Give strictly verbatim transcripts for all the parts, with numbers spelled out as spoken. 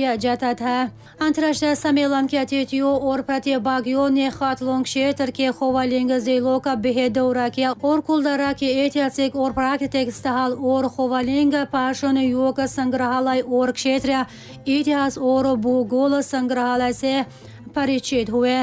किया जाता था। अंतर्राष्ट्रीय सम्मेलन के अतिथियों और प्रतिभागियों ने खातलोंग क्षेत्र के खोवालिंग जिलों का बेहद दौरा किया और कुलदारा के ऐतिहासिक और प्राकृतिक स्थल और खोवालिंग पाषाण युग संग्रहालय और क्षेत्रीय इतिहास और भूगोल संग्रहालय से परिचित हुए।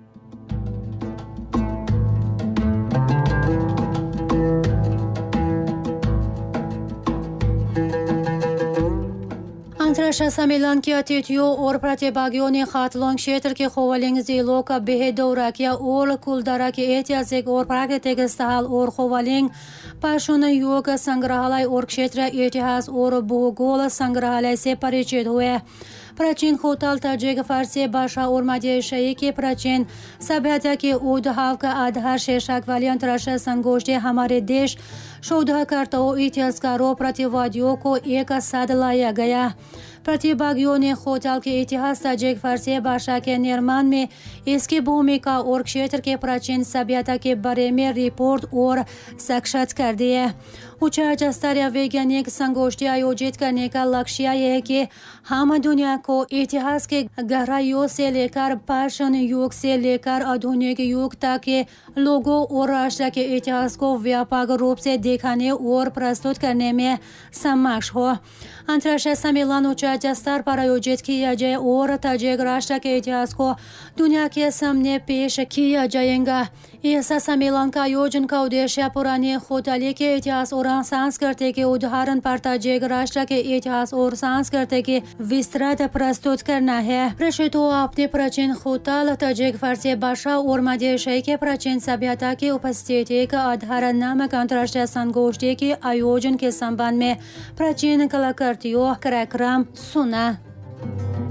अंतर्राष्ट्रीय सम्मेलन के अतिथियों और प्रतिभागियों ने खातलोंग क्षेत्र के खोवालिंग जिलों का बेहद दौरा किया और कुलदारा के ऐतिहासिक और प्राकृतिक स्थल और खोवालिंग पाषाण युग संग्रहालय और क्षेत्रीय इतिहास और भूगोल संग्रहालय से परिचित हुए। प्राचीन खोताल ताजिक फारसी भाषा और मध्य एशिया की प्राचीन सभ्यता के उद्भव का आधार शीर्षक वाली अंतर्राष्ट्रीय संगोष्ठी हमारे देश शोधकर्ताओं, इतिहासकारों, प्रतिवादियों को एक साथ लाया गया। प्रतिभागियों ने खोताल के इतिहास, ताजिक फारसी भाषा के निर्माण में इसकी भूमिका और क्षेत्र के प्राचीन सभ्यता के बारे में रिपोर्ट और साक्षात्कार दिए। उच्च स्तरीय वैज्ञानिक संगोष्ठी आयोजित करने का लक्ष्य यह है कि हम दुनिया को इतिहास के गहराइयों से लेकर पाषाण युग से लेकर आधुनिक युग तक के लोगों और राष्ट्र के इतिहास को व्यापक रूप से दिखाने और प्रस्तुत करने में सक्षम हो। अंतर्राष्ट्रीय सम्मेलन उच्च स्तर पर आयोजित किया जाए और ताजिक राष्ट्र के इतिहास को दुनिया के सामने पेश किया जाएगा। इस सम्मेलन का आयोजन का उद्देश्य पुराने खोताली के इतिहास और सांस्कृतिक के उदाहरण पर ताजिक राष्ट्र के इतिहास और संस्कृति के विस्तृत प्रस्तुत करना है। प्रेक्षितों, अपने प्राचीन खोताल, ताजिक फारसी भाषा और मध्य एशिया के प्राचीन सभ्यता की उपस्थिति का आधार नामक अंतर्राष्ट्रीय संगोष्ठी के आयोजन के संबंध में प्राचीन कलाकृतियों कार्यक्रम सुना।